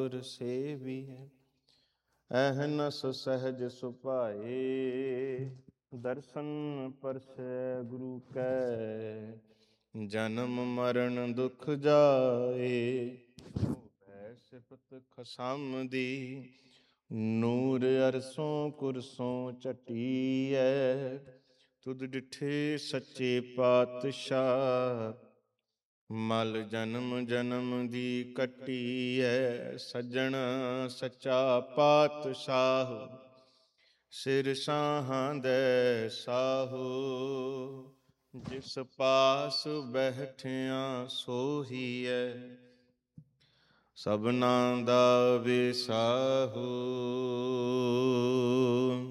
ਗੁਰ ਸੇਵੀਐ ਅਹਨਸ ਸਹਿਜ ਸੁਭਾਏ। ਦਰਸ਼ਨ ਪਰਸੈ ਗੁਰੂ ਕੈ ਜਨਮ ਮਰਨ ਦੁਖ ਜਾਏ। ਹੋਵੈ ਸਿਫਤ ਖਸਮ ਦੀ ਨੂਰ ਅਰਸੋਂ ਕੁਰਸੋਂ ਝਟੀਐ। ਤੁਧ ਡਿਠੇ ਸੱਚੇ ਪਾਤਸ਼ਾਹ ਮਲ ਜਨਮ ਜਨਮ ਦੀ ਕੱਟੀਐ। ਸੱਜਣ ਸੱਚਾ ਪਾਤਸ਼ਾਹ ਸਿਰ ਸਾਹਾਂ ਦੇ ਸਾਹੋ। ਜਿਸ ਪਾਸ ਬੈਠਿਆ ਸੋਹੀਐ ਸਭਨਾ ਦਾ ਵਿਸਾਹੋ।